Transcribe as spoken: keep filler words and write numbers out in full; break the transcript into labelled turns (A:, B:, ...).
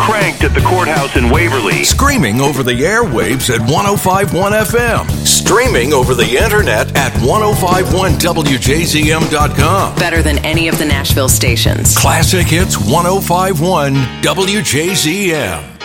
A: cranked at the courthouse in Waverly.
B: Screaming over the airwaves at one oh five point one F M. Streaming over the internet at ten fifty-one W J Z M dot com.
C: Better than any of the Nashville stations.
B: Classic Hits ten fifty-one W J Z M.